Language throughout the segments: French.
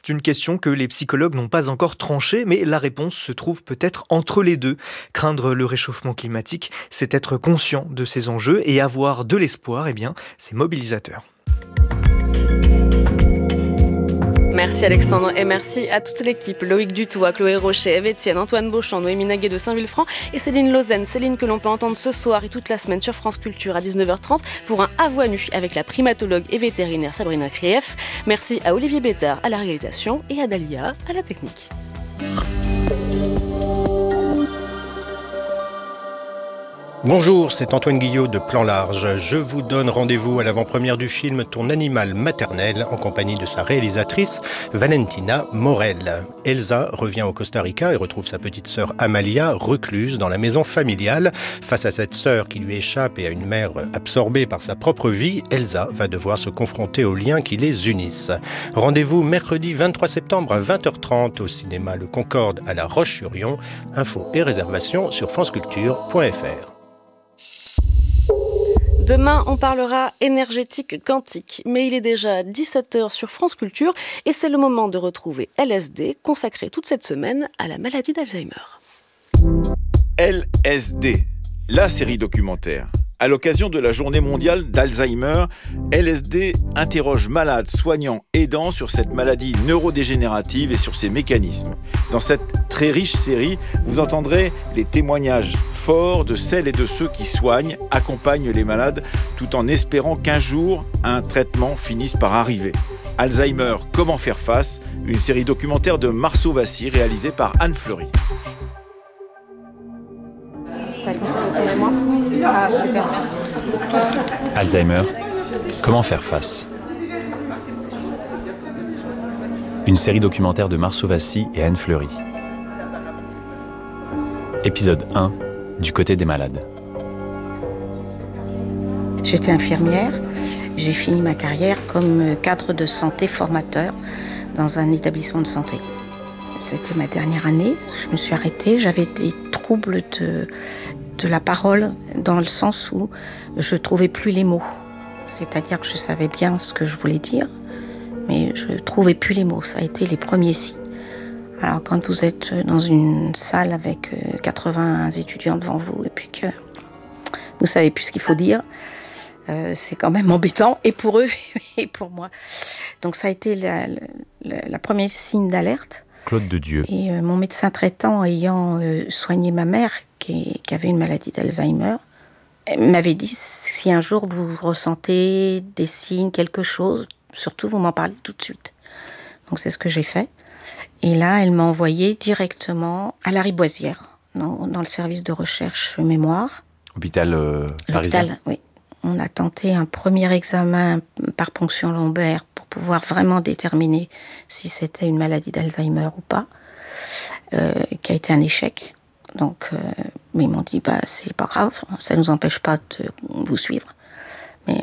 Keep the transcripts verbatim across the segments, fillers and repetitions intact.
C'est une question que les psychologues n'ont pas encore tranchée, mais la réponse se trouve peut-être entre les deux. Craindre le réchauffement climatique, c'est être conscient de ces enjeux et avoir de l'espoir, eh bien, c'est mobilisateur. Merci Alexandre et merci à toute l'équipe. Loïc Dutoit, Chloé Rocher, Eve Etienne, Antoine Beauchamp, Noémie Naguet de Saint-Villefranc et Céline Lausanne. Céline que l'on peut entendre ce soir et toute la semaine sur France Culture à dix-neuf heures trente pour un À voix nue avec la primatologue et vétérinaire Sabrina Krief. Merci à Olivier Bétard à la réalisation et à Dalia à la technique. Bonjour, c'est Antoine Guillot de Plan Large. Je vous donne rendez-vous à l'avant-première du film Ton animal maternel en compagnie de sa réalisatrice Valentina Morel. Elsa revient au Costa Rica et retrouve sa petite sœur Amalia recluse dans la maison familiale. Face à cette sœur qui lui échappe et à une mère absorbée par sa propre vie, Elsa va devoir se confronter aux liens qui les unissent. Rendez-vous mercredi vingt-trois septembre à vingt heures trente au cinéma Le Concorde à La Roche-sur-Yon. Infos et réservations sur franceculture point f r. Demain, on parlera énergétique quantique, mais il est déjà dix-sept heures sur France Culture et c'est le moment de retrouver L S D, consacré toute cette semaine à la maladie d'Alzheimer. L S D, la série documentaire. À l'occasion de la journée mondiale d'Alzheimer, L S D interroge malades, soignants, aidants sur cette maladie neurodégénérative et sur ses mécanismes. Dans cette très riche série, vous entendrez les témoignages forts de celles et de ceux qui soignent, accompagnent les malades, tout en espérant qu'un jour, un traitement finisse par arriver. Alzheimer, comment faire face ? Une série documentaire de Marceau Vassy réalisée par Anne Fleury. C'est la consultation de mémoire ? Oui, c'est ça. Ah, super, merci. Alzheimer, comment faire face ? Une série documentaire de Marceau Vassy et Anne Fleury. Épisode un, du côté des malades. J'étais infirmière. J'ai fini ma carrière comme cadre de santé formateur dans un établissement de santé. C'était ma dernière année, parce que je me suis arrêtée. J'avais des troubles de, de la parole, dans le sens où je ne trouvais plus les mots. C'est-à-dire que je savais bien ce que je voulais dire, mais je ne trouvais plus les mots. Ça a été les premiers signes. Alors quand vous êtes dans une salle avec quatre-vingts étudiants devant vous, et puis que vous ne savez plus ce qu'il faut dire, euh, c'est quand même embêtant, et pour eux, et pour moi. Donc ça a été la, la, la première signe d'alerte. Claude de Dieu. Et euh, mon médecin traitant, ayant euh, soigné ma mère, qui, qui avait une maladie d'Alzheimer, m'avait dit, si un jour vous ressentez des signes, quelque chose, surtout vous m'en parlez tout de suite. Donc c'est ce que j'ai fait. Et là, elle m'a envoyé directement à la Riboisière, dans, dans le service de recherche mémoire. Hôpital euh, parisien. L'hôpital, oui. On a tenté un premier examen par ponction lombaire pour pouvoir vraiment déterminer si c'était une maladie d'Alzheimer ou pas, euh, qui a été un échec. Donc, euh, mais ils m'ont dit, bah, c'est pas grave, ça ne nous empêche pas de vous suivre, mais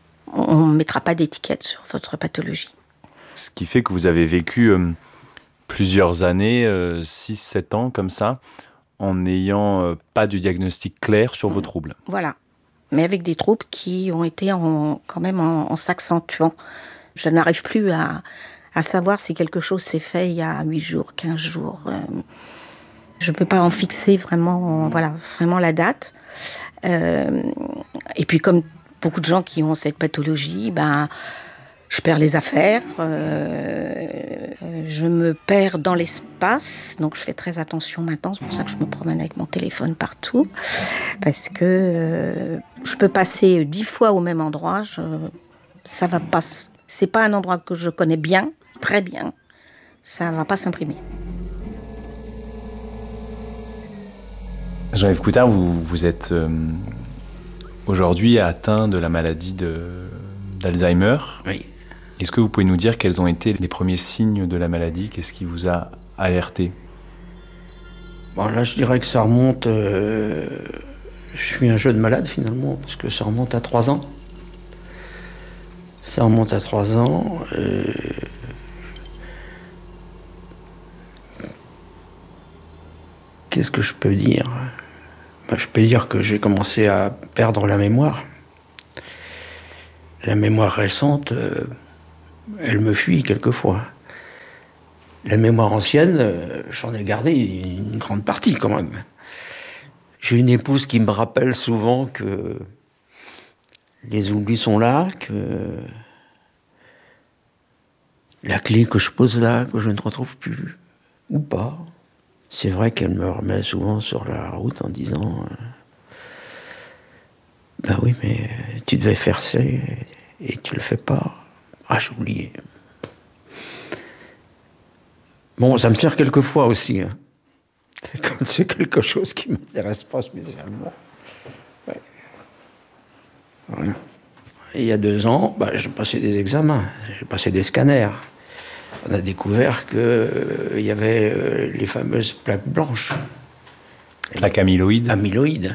on ne mettra pas d'étiquette sur votre pathologie. Ce qui fait que vous avez vécu euh, plusieurs années, euh, six sept ans comme ça, en n'ayant euh, pas de diagnostic clair sur vos troubles. Voilà. Mais avec des troubles qui ont été en, quand même en, en s'accentuant. Je n'arrive plus à, à savoir si quelque chose s'est fait il y a huit jours, quinze jours. Euh, je ne peux pas en fixer vraiment, voilà, vraiment la date. Euh, et puis comme beaucoup de gens qui ont cette pathologie, ben, je perds les affaires, euh, je me perds dans l'espace, donc je fais très attention maintenant, c'est pour ça que je me promène avec mon téléphone partout, parce que euh, je peux passer dix fois au même endroit, je, ça va pas, c'est pas un endroit que je connais bien, très bien, ça va pas s'imprimer. Jean-Yves Coutard, vous, vous êtes euh, aujourd'hui atteint de la maladie de, d'Alzheimer. Oui. Est-ce que vous pouvez nous dire quels ont été les premiers signes de la maladie ? Qu'est-ce qui vous a alerté ? Bon, là, je dirais que ça remonte... Euh, je suis un jeune malade, finalement, parce que ça remonte à trois ans. Ça remonte à trois ans. Euh, qu'est-ce que je peux dire ? Ben, je peux dire que j'ai commencé à perdre la mémoire. La mémoire récente... Euh, elle me fuit quelquefois. La mémoire ancienne, euh, j'en ai gardé une grande partie quand même. J'ai une épouse qui me rappelle souvent que les oublis sont là, que la clé que je pose là, que je ne retrouve plus, ou pas. C'est vrai qu'elle me remet souvent sur la route en disant euh, « Ben oui, mais tu devais faire ça et tu le fais pas. » Ah, j'ai oublié. Bon, ça me sert quelquefois aussi, hein. Quand c'est quelque chose qui ne m'intéresse pas spécialement. Ouais. Voilà. Et il y a deux ans, bah, j'ai passé des examens, j'ai passé des scanners. On a découvert qu'il euh, y avait euh, les fameuses plaques blanches. Plaques amyloïdes. Amyloïdes.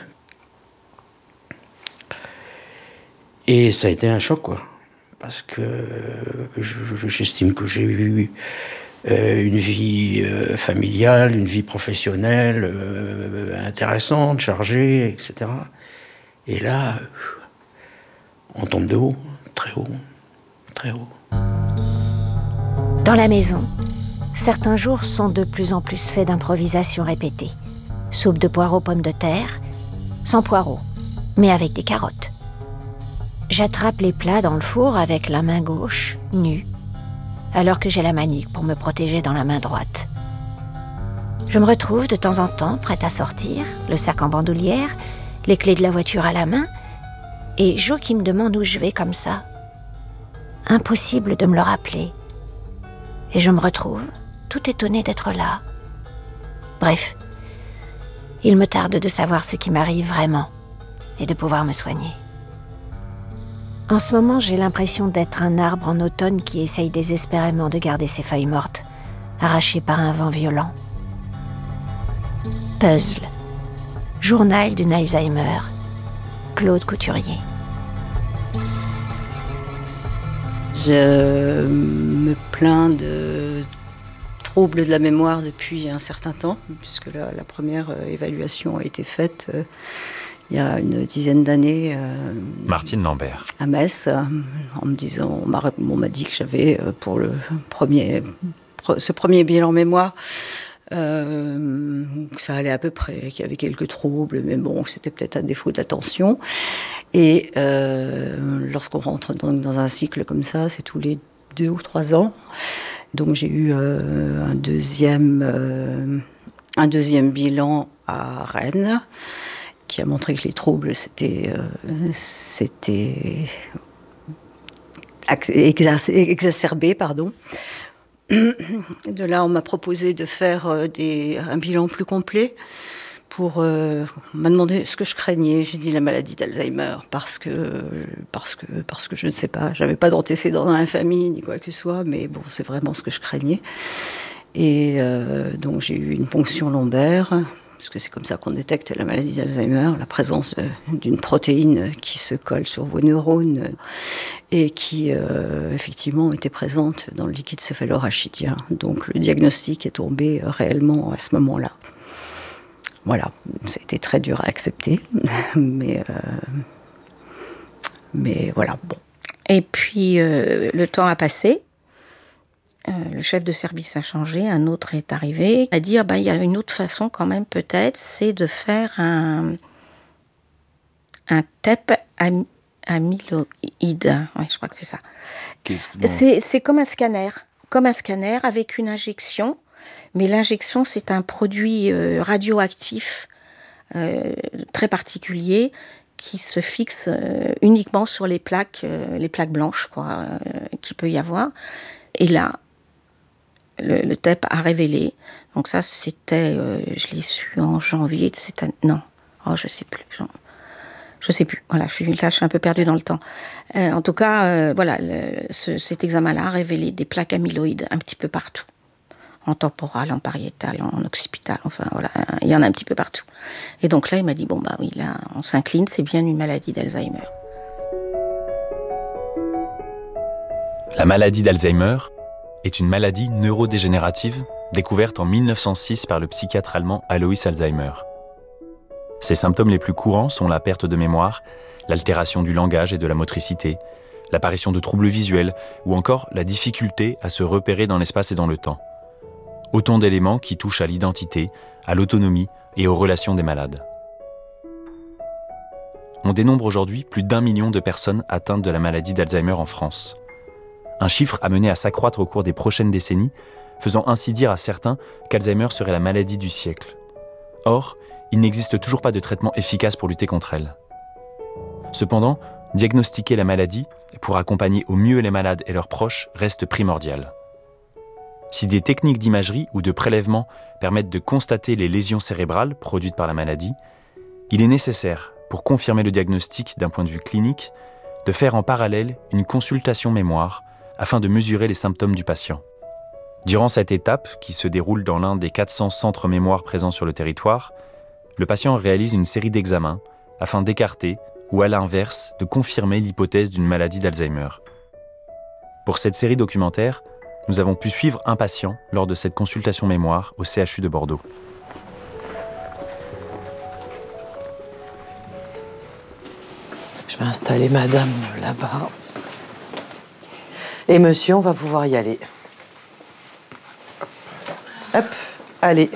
Et ça a été un choc, quoi. Parce que euh, je, j'estime que j'ai eu euh, une vie euh, familiale, une vie professionnelle euh, intéressante, chargée, et cetera. Et là, on tombe de haut, très haut, très haut. Dans la maison, certains jours sont de plus en plus faits d'improvisations répétées. Soupe de poireaux pommes de terre, sans poireaux, mais avec des carottes. J'attrape les plats dans le four avec la main gauche, nue, alors que j'ai la manique pour me protéger dans la main droite. Je me retrouve de temps en temps prête à sortir, le sac en bandoulière, les clés de la voiture à la main, et Jo qui me demande où je vais comme ça. Impossible de me le rappeler. Et je me retrouve, tout étonnée d'être là. Bref, il me tarde de savoir ce qui m'arrive vraiment et de pouvoir me soigner. En ce moment, j'ai l'impression d'être un arbre en automne qui essaye désespérément de garder ses feuilles mortes, arrachées par un vent violent. Puzzle. Journal d'une Alzheimer. Claude Couturier. Je me plains de troubles de la mémoire depuis un certain temps, puisque la, la première évaluation a été faite euh, il y a une dizaine d'années. Euh, Martine Lambert. À Metz, euh, en me disant, on m'a, on m'a dit que j'avais, euh, pour le premier, ce premier bilan mémoire, Euh, que ça allait à peu près, qu'il y avait quelques troubles, mais bon, c'était peut-être un défaut d'attention. Et euh, lorsqu'on rentre donc dans un cycle comme ça, c'est tous les deux ou trois ans. Donc j'ai eu euh, un deuxième, euh, un deuxième bilan à Rennes, qui a montré que les troubles c'était, euh, c'était exac- exacerbé, pardon. De là, on m'a proposé de faire euh, des, un bilan plus complet. Pour, euh, on m'a demandé ce que je craignais. J'ai dit la maladie d'Alzheimer parce que, parce que, parce que je ne sais pas. J'avais pas d'antécédents dans la famille ni quoi que ce soit, mais bon, c'est vraiment ce que je craignais. Et euh, donc j'ai eu une ponction lombaire, parce que c'est comme ça qu'on détecte la maladie d'Alzheimer, la présence d'une protéine qui se colle sur vos neurones et qui, euh, effectivement, était présente dans le liquide céphalorachidien. Donc le diagnostic est tombé réellement à ce moment-là. Voilà, c'était très dur à accepter, mais, euh, mais voilà, bon. Et puis, euh, le temps a passé. Euh, le chef de service a changé, un autre est arrivé, à dire bah, il y a une autre façon quand même peut-être, c'est de faire un, un T E P am, amyloïde. Oui, je crois que c'est ça. C'est, c'est comme un scanner, comme un scanner avec une injection, mais l'injection c'est un produit euh, radioactif euh, très particulier qui se fixe euh, uniquement sur les plaques, euh, les plaques blanches quoi, euh, qu'il peut y avoir. Et là, Le, le T E P a révélé, donc ça c'était, euh, je l'ai su en janvier de cette année, non, oh je sais plus, je, je sais plus, voilà, je suis, là je suis un peu perdue dans le temps. Euh, en tout cas, euh, voilà, le, ce, cet examen-là a révélé des plaques amyloïdes un petit peu partout, en temporal, en pariétal, en occipital, enfin voilà, il y en a un petit peu partout. Et donc là il m'a dit, bon bah oui, là on s'incline, c'est bien une maladie d'Alzheimer. La maladie d'Alzheimer est une maladie neurodégénérative découverte en mille neuf cent six par le psychiatre allemand Alois Alzheimer. Ses symptômes les plus courants sont la perte de mémoire, l'altération du langage et de la motricité, l'apparition de troubles visuels ou encore la difficulté à se repérer dans l'espace et dans le temps. Autant d'éléments qui touchent à l'identité, à l'autonomie et aux relations des malades. On dénombre aujourd'hui plus d'un million de personnes atteintes de la maladie d'Alzheimer en France. Un chiffre amené à s'accroître au cours des prochaines décennies, faisant ainsi dire à certains qu'Alzheimer serait la maladie du siècle. Or, il n'existe toujours pas de traitement efficace pour lutter contre elle. Cependant, diagnostiquer la maladie pour accompagner au mieux les malades et leurs proches reste primordial. Si des techniques d'imagerie ou de prélèvement permettent de constater les lésions cérébrales produites par la maladie, il est nécessaire, pour confirmer le diagnostic d'un point de vue clinique, de faire en parallèle une consultation mémoire afin de mesurer les symptômes du patient. Durant cette étape, qui se déroule dans l'un des quatre cents centres mémoire présents sur le territoire, le patient réalise une série d'examens afin d'écarter ou à l'inverse de confirmer l'hypothèse d'une maladie d'Alzheimer. Pour cette série documentaire, nous avons pu suivre un patient lors de cette consultation mémoire au C H U de Bordeaux. Je vais installer madame là-bas. Et monsieur, on va pouvoir y aller. Hop, allez.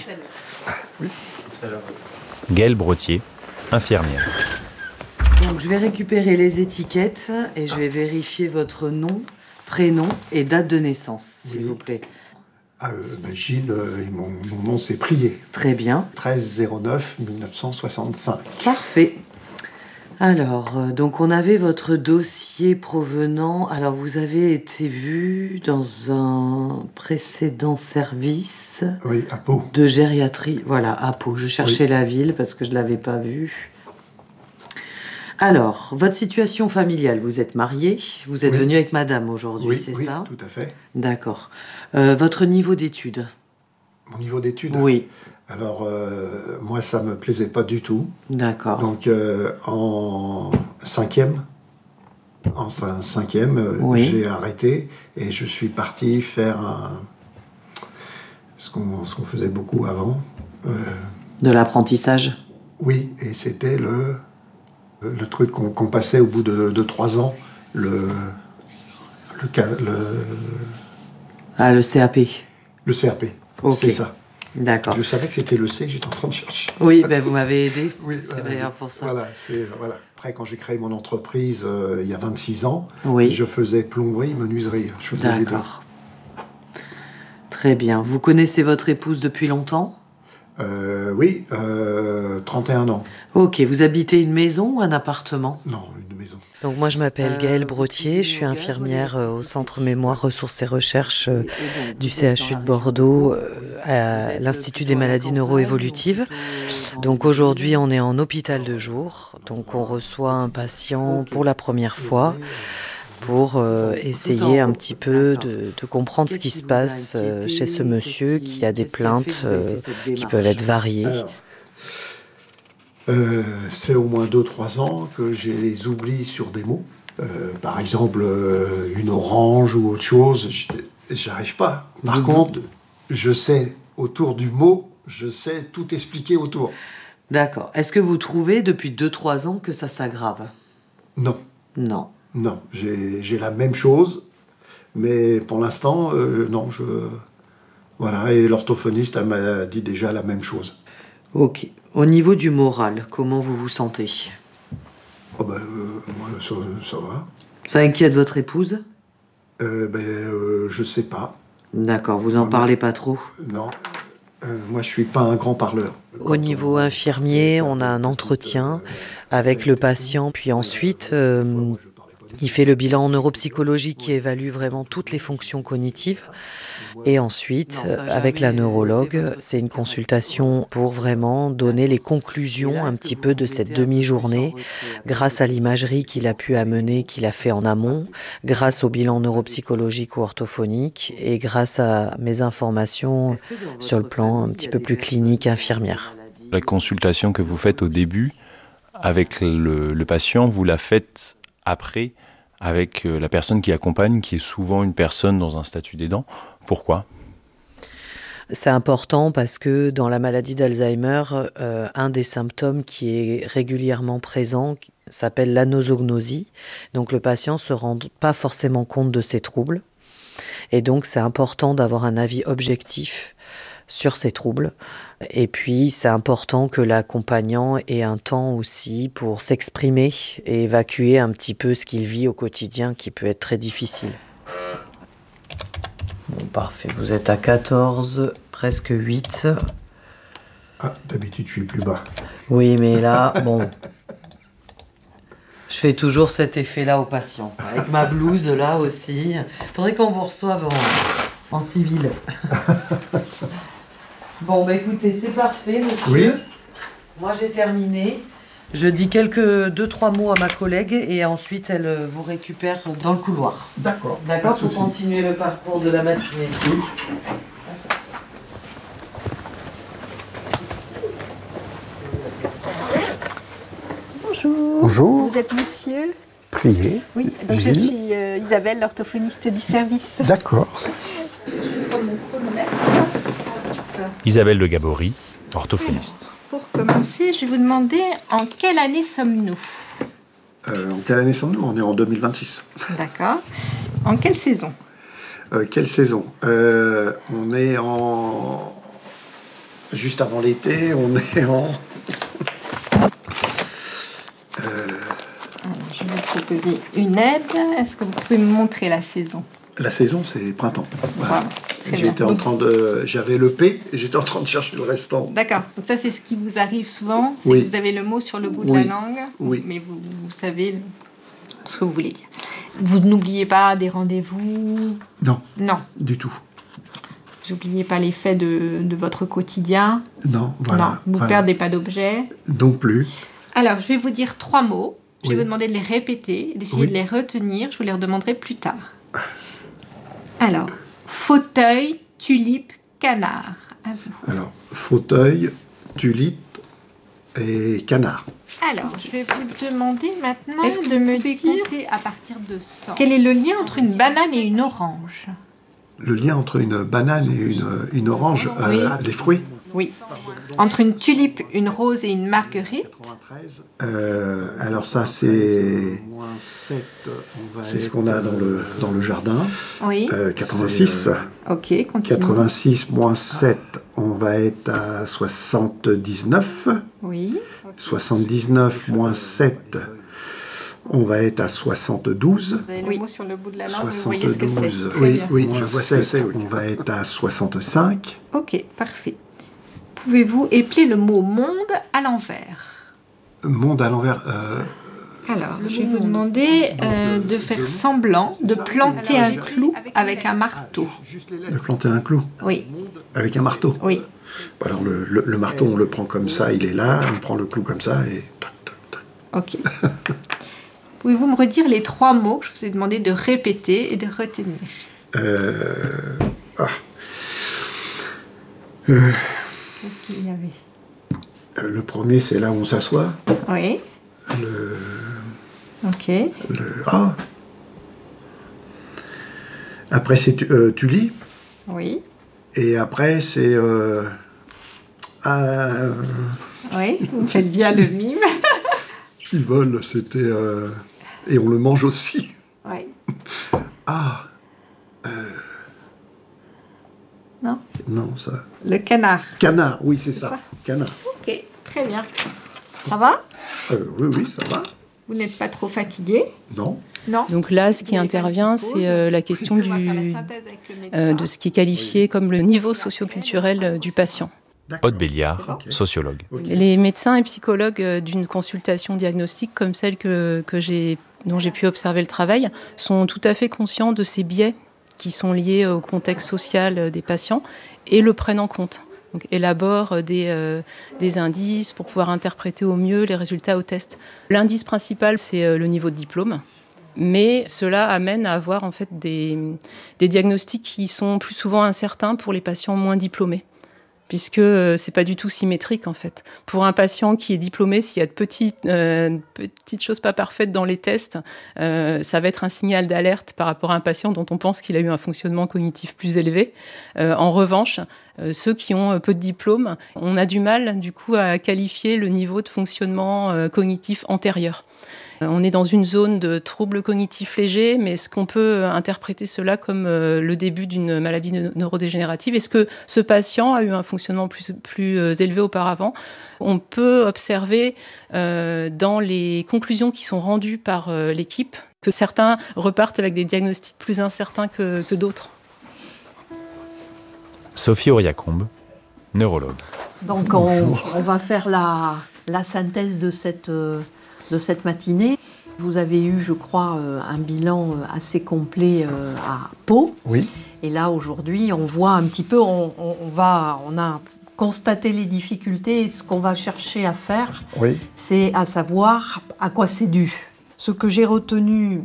Gaëlle Brottier, infirmière. Donc, je vais récupérer les étiquettes et je vais vérifier votre nom, prénom et date de naissance, s'il oui. vous plaît. Ah, euh, ben Gilles, euh, mon, mon nom c'est Prié. Très bien. treize zéro neuf mille neuf cent soixante-cinq. Parfait. Alors, euh, donc on avait votre dossier provenant... Alors, vous avez été vu dans un précédent service... Oui, à Pau. De gériatrie. Voilà, à Pau. Je cherchais oui. la ville parce que je ne l'avais pas vue. Alors, votre situation familiale, vous êtes marié, vous êtes oui. venu avec madame aujourd'hui, oui, c'est oui, ça ? Oui, tout à fait. D'accord. Euh, votre niveau d'études ? Mon niveau d'études ? Oui. Alors, euh, moi, ça me plaisait pas du tout. D'accord. Donc, euh, en cinquième, en cinquième, euh, oui. j'ai arrêté et je suis parti faire un, ce qu'on ce qu'on faisait beaucoup avant. Euh, De l'apprentissage ? Oui, et c'était le... Le truc qu'on qu'on passait au bout de, de trois ans, le, le, le... Ah, le C A P. Le C A P, okay. C'est ça. D'accord. Je savais que c'était le C, j'étais en train de chercher. Oui, ben vous m'avez aidé, oui, c'est voilà, d'ailleurs pour ça. Voilà, c'est, voilà. Après, quand j'ai créé mon entreprise, euh, il y a vingt-six ans, oui. je faisais plomberie, menuiserie. Je faisais les deux. D'accord. Très bien. Vous connaissez votre épouse depuis longtemps ? Euh, oui, euh, trente et un ans. Ok, vous habitez une maison ou un appartement ? Non, une maison. Donc moi je m'appelle Gaëlle Brottier, je suis infirmière au Centre Mémoire, Ressources et Recherches du C H U de Bordeaux à l'Institut des maladies neuroévolutives. Donc aujourd'hui on est en hôpital de jour, donc on reçoit un patient pour la première fois pour euh, essayer un petit peu de, de comprendre ce qui se passe euh, chez ce monsieur qui a des plaintes euh, qui peuvent être variées. Alors, euh, ça fait au moins deux trois ans que j'ai les oublis sur des mots. Euh, par exemple, euh, une orange ou autre chose, j'arrive pas. Par mmh. contre, je sais, autour du mot, je sais tout expliquer autour. D'accord. Est-ce que vous trouvez depuis deux trois ans que ça s'aggrave ? Non. Non. Non, j'ai, j'ai la même chose, mais pour l'instant, euh, non, je... Voilà, et l'orthophoniste, elle m'a dit déjà la même chose. Ok. Au niveau du moral, comment vous vous sentez ? Oh ben, euh, moi, ça, ça va. Ça inquiète votre épouse ? euh, Ben, euh, je sais pas. D'accord, vous en ouais, parlez pas trop ? Non. Euh, moi, je suis pas un grand parleur. Au niveau infirmier, on a un entretien avec le patient, puis ensuite... Euh, Il fait le bilan neuropsychologique qui évalue vraiment toutes les fonctions cognitives. Et ensuite, avec la neurologue, c'est une consultation pour vraiment donner les conclusions un petit peu de cette demi-journée grâce à l'imagerie qu'il a pu amener, qu'il a fait en amont, grâce au bilan neuropsychologique ou orthophonique et grâce à mes informations sur le plan un petit peu plus clinique infirmière. La consultation que vous faites au début avec le, le patient, vous la faites après avec la personne qui accompagne, qui est souvent une personne dans un statut d'aidant. Pourquoi ? C'est important parce que dans la maladie d'Alzheimer, euh, un des symptômes qui est régulièrement présent s'appelle l'anosognosie. Donc le patient ne se rend pas forcément compte de ses troubles. Et donc c'est important d'avoir un avis objectif sur ces troubles. Et puis, c'est important que l'accompagnant ait un temps aussi pour s'exprimer et évacuer un petit peu ce qu'il vit au quotidien qui peut être très difficile. Bon, parfait. Vous êtes à quatorze, presque huit. Ah, d'habitude, je suis le plus bas. Oui, mais là, bon... Je fais toujours cet effet-là aux patients. Avec ma blouse, là aussi. Faudrait qu'on vous reçoive en, en civil. Bon, bah écoutez, c'est parfait, monsieur. Oui. Moi, j'ai terminé. Je dis quelques deux, trois mots à ma collègue et ensuite, elle vous récupère dans le couloir. D'accord. D'accord, pour continuer le parcours de la matinée. Oui. Bonjour. Bonjour. Vous êtes monsieur ? Priez. Oui, donc Gilles. je suis euh, Isabelle, l'orthophoniste du service. D'accord. Je prends mon chronomètre. Isabelle Le Gabory, orthophoniste. Pour commencer, je vais vous demander en quelle année sommes-nous ? Euh, en quelle année sommes-nous ? On est en deux mille vingt-six. D'accord. En quelle saison ? Euh, quelle saison ? euh, On est en... Juste avant l'été, on est en... Alors, je vais vous proposer une aide. Est-ce que vous pouvez me montrer la saison ? La saison, c'est printemps. Voilà. Voilà. Très bien. J'étais en Donc- train de... J'avais le P et j'étais en train de chercher le restant. D'accord. Donc ça, c'est ce qui vous arrive souvent. C'est Oui. que vous avez le mot sur le bout de Oui. la langue, Oui. mais vous, vous savez ce que vous voulez dire. Vous n'oubliez pas des rendez-vous ? Non, Non. du tout. Vous n'oubliez pas les faits de, de votre quotidien ? Non, voilà. Non. Vous voilà. perdez pas d'objets ? Donc plus. Alors, je vais vous dire trois mots. Je vais Oui. vous demander de les répéter, d'essayer Oui. de les retenir. Je vous les redemanderai plus tard. Alors, fauteuil, tulipe, canard. À vous. Alors, fauteuil, tulipe et canard. Alors, je vais vous demander maintenant Est-ce que de vous me pouvez dire compter à partir de cent ? quel est le lien entre une banane et une orange. Le lien entre une banane et une, une orange, Oui. euh, les fruits. Oui. Entre une tulipe, une rose et une marguerite. Euh, alors ça, c'est c'est ce qu'on a dans le, dans le jardin. Oui. Euh, quatre-vingt-six. Ok, continue. quatre-vingt-six moins sept, on va être à soixante-dix-neuf. Oui. soixante-dix-neuf moins sept, on va être à soixante-douze. Vous avez le Oui. mot sur le bout de la langue, vous voyez ce que c'est. soixante-douze, Très oui, bien. oui, je vois ce que c'est. On va être à soixante-cinq. Ok, parfait. Pouvez-vous épeler le mot monde à l'envers ? Monde à l'envers. euh, Alors, je vais vous demander euh, de faire semblant de planter un clou avec un marteau. de planter un clou Oui, avec un marteau. oui. Alors le, le- le marteau, on le prend comme ça, il est là, on prend le clou comme ça et... tac, tac, tac. Ok. Pouvez-vous me redire les trois mots que je vous ai demandé de répéter et de retenir ? Euh, ah. Euh, Qu'est-ce qu'il y avait ? euh, le premier, c'est là où on s'assoit. Oui, Le, ok. le- ah. Après, c'est tu, euh, tu lis. Oui, Et après, c'est... Euh, ah, oui. Vous faites bien le mime. qui vole, c'était... euh, et on le mange aussi. Oui. Ah. Non ? Non, ça... Le canard. Canard, oui, c'est ça. ça. Canard. Ok, très bien. Ça va ? Euh, oui, oui, ça va. Vous n'êtes pas trop fatigué ? Non. Non. Donc là, ce qui intervient, c'est euh, la question du, euh, de ce qui est qualifié comme le niveau socioculturel euh, du patient. Aude Béliard, sociologue. Les médecins et psychologues euh, d'une consultation diagnostique comme celle que, que j'ai, dont j'ai pu observer le travail sont tout à fait conscients de ces biais qui sont liés au contexte social des patients et le prennent en compte. Donc, élaborent des, euh, des indices pour pouvoir interpréter au mieux les résultats au test. L'indice principal, c'est euh, le niveau de diplôme. Mais cela amène à avoir en fait des, des diagnostics qui sont plus souvent incertains pour les patients moins diplômés, puisque euh, c'est pas du tout symétrique en fait. Pour un patient qui est diplômé, s'il y a de petites, euh, petites choses pas parfaites dans les tests, euh, ça va être un signal d'alerte par rapport à un patient dont on pense qu'il a eu un fonctionnement cognitif plus élevé. Euh, en revanche, euh, ceux qui ont peu de diplômes, on a du mal du coup à qualifier le niveau de fonctionnement euh, cognitif antérieur. On est dans une zone de troubles cognitifs légers, mais est-ce qu'on peut interpréter cela comme le début d'une maladie neurodégénérative ? Est-ce que ce patient a eu un fonctionnement plus, plus élevé auparavant ? On peut observer euh, dans les conclusions qui sont rendues par euh, l'équipe que certains repartent avec des diagnostics plus incertains que, que d'autres. Sophie Auriacombe, neurologue. Donc on, on va faire la, la synthèse de cette, de cette matinée. Vous avez eu, je crois, un bilan assez complet à Pau. Oui. Et là, aujourd'hui, on voit un petit peu, on, on, on, va, on a constaté les difficultés et ce qu'on va chercher à faire, oui. c'est à savoir à quoi c'est dû. Ce que j'ai retenu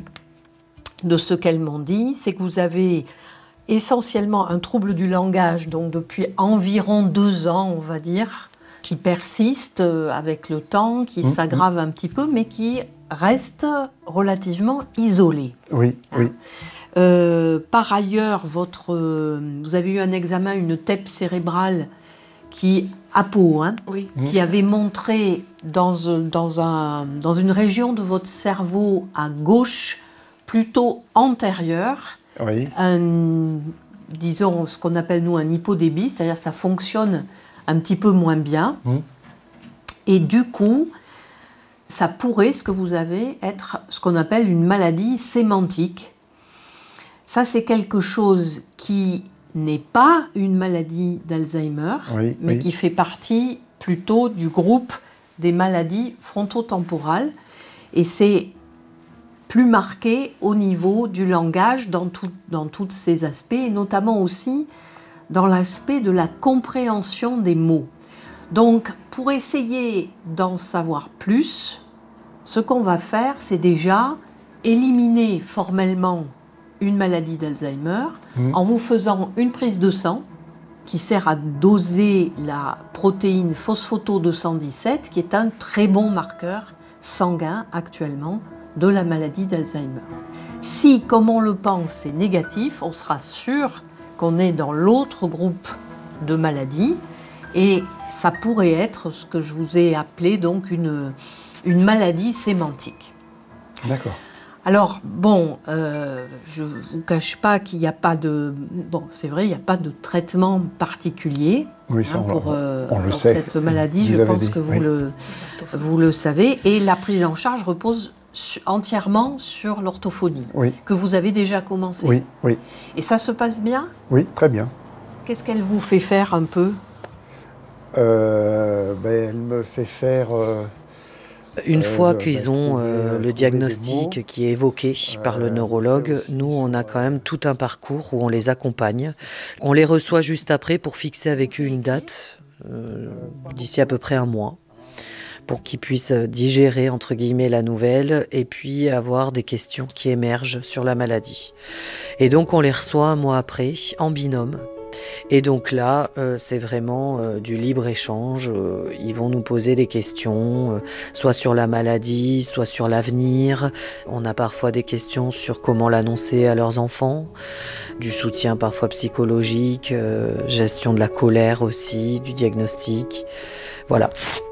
de ce qu'elles m'ont dit, c'est que vous avez essentiellement un trouble du langage, donc depuis environ deux ans, on va dire, qui persiste avec le temps, qui mmh, s'aggrave mmh. un petit peu, mais qui reste relativement isolé. Oui, hein. oui. Euh, par ailleurs, votre, vous avez eu un examen, une T E P cérébrale qui, à Pau, hein, oui. qui avait montré dans, dans, un, dans une région de votre cerveau à gauche, plutôt antérieure, oui. un, disons ce qu'on appelle nous un hypodébit, c'est-à-dire ça fonctionne un petit peu moins bien. Mmh. Et du coup, ça pourrait, ce que vous avez, être ce qu'on appelle une maladie sémantique. Ça, c'est quelque chose qui n'est pas une maladie d'Alzheimer, oui, mais oui. qui fait partie plutôt du groupe des maladies frontotemporales. Et c'est plus marqué au niveau du langage dans, tout, dans tous ces aspects, et notamment aussi dans l'aspect de la compréhension des mots. Donc, pour essayer d'en savoir plus, ce qu'on va faire, c'est déjà éliminer formellement une maladie d'Alzheimer mmh. en vous faisant une prise de sang qui sert à doser la protéine phosphoto deux cent dix-sept, qui est un très bon marqueur sanguin actuellement de la maladie d'Alzheimer. Si, comme on le pense, c'est négatif, on sera sûr qu'on est dans l'autre groupe de maladies et ça pourrait être ce que je vous ai appelé donc une, une maladie sémantique. D'accord. Alors, bon, euh, je ne vous cache pas qu'il n'y a pas de... Bon, c'est vrai, il n'y a pas de traitement particulier oui, ça, hein, on, pour, euh, on le pour sait. cette maladie. Vous je pense dit, que vous, oui. le, vous le savez. Et la prise en charge repose su- entièrement sur l'orthophonie, oui. que vous avez déjà commencé. Oui, oui. Et ça se passe bien ? Oui, très bien. Qu'est-ce qu'elle vous fait faire un peu ? euh, ben, Elle me fait faire... Euh... Une Euh, fois bah, qu'ils ont euh, le diagnostic qui est évoqué par le neurologue, nous, on a quand même tout un parcours où on les accompagne. On les reçoit juste après pour fixer avec eux une date, euh, d'ici à peu près un mois, pour qu'ils puissent digérer, entre guillemets, la nouvelle et puis avoir des questions qui émergent sur la maladie. Et donc, on les reçoit un mois après, en binôme. Et donc là, euh, c'est vraiment euh, du libre-échange. Euh, ils vont nous poser des questions, euh, soit sur la maladie, soit sur l'avenir. On a parfois des questions sur comment l'annoncer à leurs enfants, du soutien parfois psychologique, euh, gestion de la colère aussi, du diagnostic. Voilà.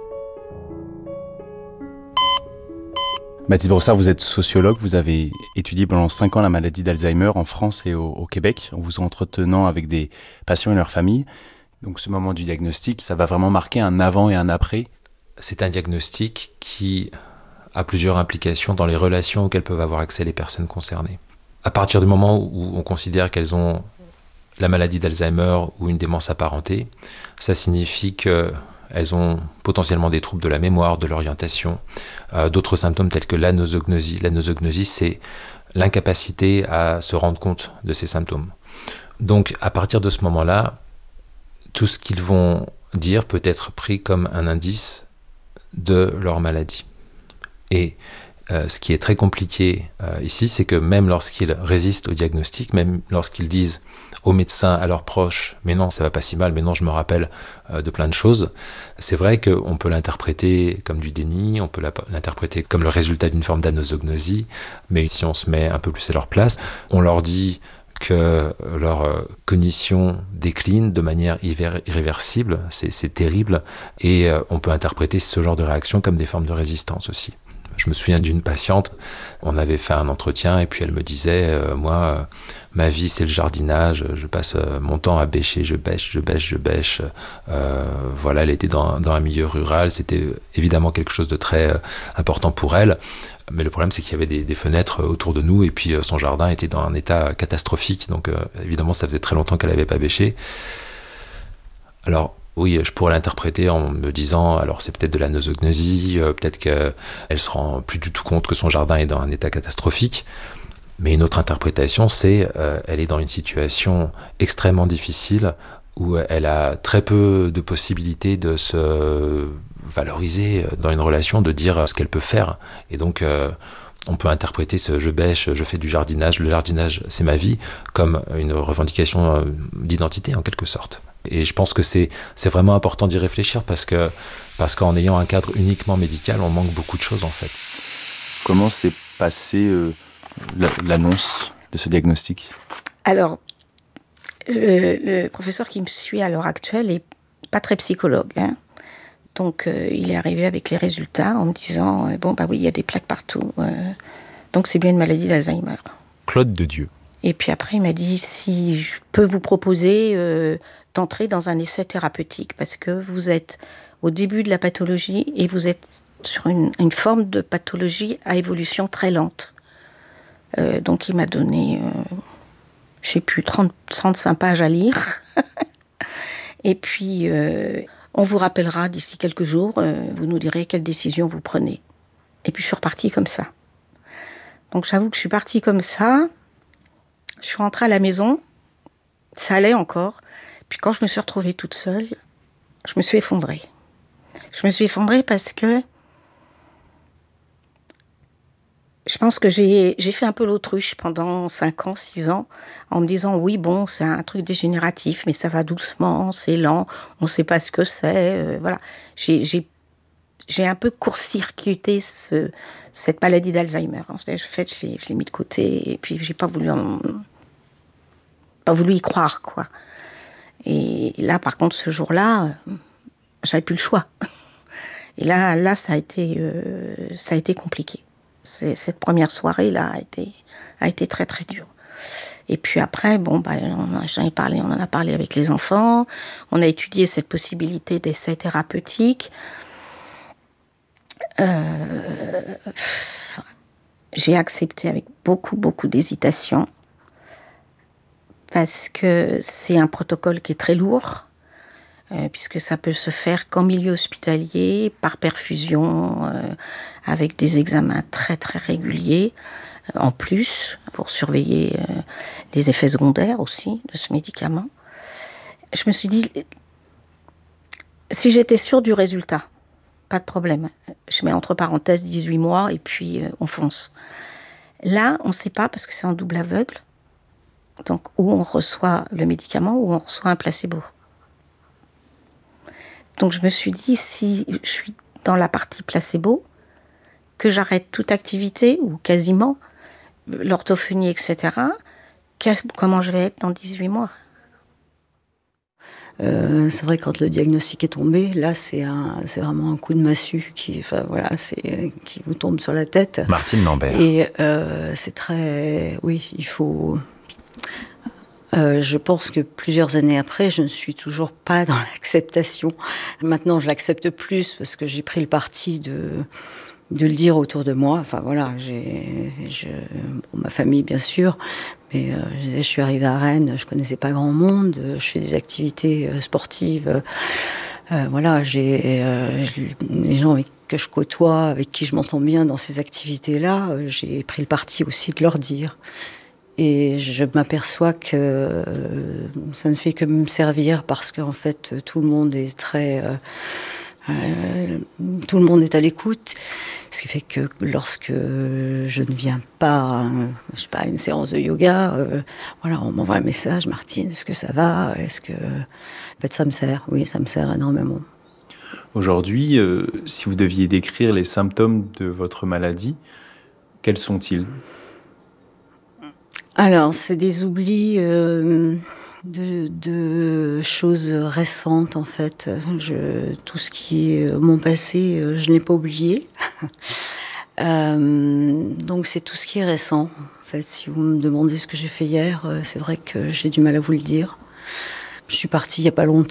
Mathilde Brossard, vous êtes sociologue, vous avez étudié pendant cinq ans la maladie d'Alzheimer en France et au, au Québec, en vous entretenant avec des patients et leurs familles. Donc ce moment du diagnostic, ça va vraiment marquer un avant et un après. C'est un diagnostic qui a plusieurs implications dans les relations auxquelles peuvent avoir accès les personnes concernées. À partir du moment où on considère qu'elles ont la maladie d'Alzheimer ou une démence apparentée, ça signifie que elles ont potentiellement des troubles de la mémoire, de l'orientation, euh, d'autres symptômes tels que l'anosognosie. L'anosognosie, c'est l'incapacité à se rendre compte de ces symptômes. Donc, à partir de ce moment-là, tout ce qu'ils vont dire peut être pris comme un indice de leur maladie. Et euh, ce qui est très compliqué euh, ici, c'est que même lorsqu'ils résistent au diagnostic, même lorsqu'ils disent aux médecins, à leurs proches, mais non, ça va pas si mal, mais non, je me rappelle euh, de plein de choses. C'est vrai qu'on peut l'interpréter comme du déni, on peut l'interpréter comme le résultat d'une forme d'anosognosie, mais si on se met un peu plus à leur place, on leur dit que leur euh, cognition décline de manière irréversible, c'est, c'est terrible, et euh, on peut interpréter ce genre de réaction comme des formes de résistance aussi. Je me souviens d'une patiente, on avait fait un entretien et puis elle me disait euh, « Moi, euh, ma vie, c'est le jardinage, je passe euh, mon temps à bêcher, je bêche, je bêche, je bêche. Euh, » Voilà, elle était dans, dans un milieu rural, c'était évidemment quelque chose de très euh, important pour elle. Mais le problème, c'est qu'il y avait des, des fenêtres autour de nous et puis euh, son jardin était dans un état catastrophique. Donc euh, évidemment, ça faisait très longtemps qu'elle n'avait pas bêché. Alors, oui, je pourrais l'interpréter en me disant, alors c'est peut-être de la nosognosie, euh, peut-être qu'elle ne se rend plus du tout compte que son jardin est dans un état catastrophique. Mais une autre interprétation, c'est euh, elle est dans une situation extrêmement difficile où elle a très peu de possibilités de se valoriser dans une relation, de dire ce qu'elle peut faire. Et donc, euh, on peut interpréter ce « je bêche, je fais du jardinage, le jardinage, c'est ma vie » comme une revendication d'identité en quelque sorte. Et je pense que c'est, c'est vraiment important d'y réfléchir parce que, parce qu'en ayant un cadre uniquement médical, on manque beaucoup de choses en fait. Comment s'est passée euh, la, l'annonce de ce diagnostic ? Alors, le, le professeur qui me suit à l'heure actuelle n'est pas très psychologue. Hein. Donc, euh, il est arrivé avec les résultats en me disant euh, « Bon, bah oui, il y a des plaques partout. Euh, donc, c'est bien une maladie d'Alzheimer. » Claude de Dieu. Et puis après, il m'a dit si je peux vous proposer euh, d'entrer dans un essai thérapeutique parce que vous êtes au début de la pathologie et vous êtes sur une, une forme de pathologie à évolution très lente. Euh, donc il m'a donné, euh, je ne sais plus, trente, trente-cinq pages à lire. Et puis, euh, on vous rappellera d'ici quelques jours, euh, vous nous direz quelle décision vous prenez. Et puis je suis repartie comme ça. Donc j'avoue que je suis partie comme ça. Je suis rentrée à la maison, ça allait encore. Puis quand je me suis retrouvée toute seule, je me suis effondrée. Je me suis effondrée parce que je pense que j'ai, j'ai fait un peu l'autruche pendant cinq ans, six ans, en me disant oui, bon, c'est un truc dégénératif, mais ça va doucement, c'est lent, on ne sait pas ce que c'est. Euh, voilà. J'ai, j'ai, j'ai un peu court-circuité ce, cette maladie d'Alzheimer. En fait, je l'ai, je l'ai mis de côté et puis j'ai pas voulu en... pas voulu y croire, quoi. Et là, par contre, ce jour-là, euh, j'avais plus le choix. Et là, là, ça a été, euh, ça a été compliqué. C'est, cette première soirée-là a été, a été très, très dure. Et puis après, bon, bah, on, a, j'en ai parlé, on en a parlé avec les enfants. On a étudié cette possibilité d'essai thérapeutique. Euh, j'ai accepté avec beaucoup, beaucoup d'hésitation. Parce que c'est un protocole qui est très lourd, euh, puisque ça peut se faire qu'en milieu hospitalier, par perfusion, euh, avec des examens très très réguliers, euh, en plus, pour surveiller euh, les effets secondaires aussi de ce médicament. Je me suis dit, si j'étais sûre du résultat, pas de problème. Je mets entre parenthèses dix-huit mois et puis euh, on fonce. Là, on ne sait pas parce que c'est en double aveugle. Donc, où on reçoit le médicament, ou on reçoit un placebo. Donc, je me suis dit, si je suis dans la partie placebo, que j'arrête toute activité, ou quasiment, l'orthophonie, et cetera, comment je vais être dans dix-huit mois ? Euh, c'est vrai, quand le diagnostic est tombé, là, c'est, un, c'est vraiment un coup de massue qui, enfin, voilà, c'est, qui vous tombe sur la tête. Martine Lambert. Et euh, c'est très... Oui, il faut... Euh, je pense que plusieurs années après, je ne suis toujours pas dans l'acceptation. Maintenant, je l'accepte plus parce que j'ai pris le parti de, de le dire autour de moi. Enfin, voilà, j'ai, je, bon, ma famille, bien sûr, mais euh, je suis arrivée à Rennes, je connaissais pas grand monde, je fais des activités sportives. Euh, voilà, j'ai euh, les gens avec, que je côtoie, avec qui je m'entends bien dans ces activités-là, euh, j'ai pris le parti aussi de leur dire. Et je m'aperçois que euh, ça ne fait que me servir parce qu'en fait, tout le monde est très... Euh, euh, tout le monde est à l'écoute. Ce qui fait que lorsque je ne viens pas, euh, je sais pas, à une séance de yoga, euh, voilà, on m'envoie un message, Martine, est-ce que ça va ? Est-ce que... En fait, ça me sert, oui, ça me sert énormément. Aujourd'hui, euh, si vous deviez décrire les symptômes de votre maladie, quels sont-ils ? Alors, c'est des oublis euh, de, de choses récentes, en fait. Je, tout ce qui est mon passé, je ne l'ai pas oublié. Euh, donc c'est tout ce qui est récent. En fait, si vous me demandez ce que j'ai fait hier, euh, c'est vrai que j'ai du mal à vous le dire. Je suis partie il n'y a pas longtemps.